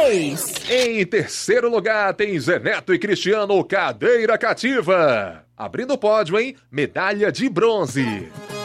3. Em terceiro lugar tem Zé Neto e Cristiano, Cadeira Cativa. Abrindo o pódio, hein? Medalha de bronze.